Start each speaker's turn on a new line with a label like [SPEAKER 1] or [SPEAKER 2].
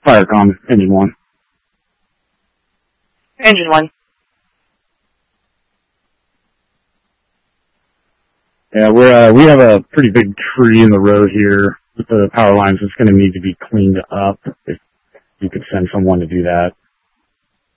[SPEAKER 1] Firecom, engine 1.
[SPEAKER 2] Engine 1.
[SPEAKER 1] Yeah, we have a pretty big tree in the road here with the power lines that's going to need to be cleaned up. If you could send someone to do that.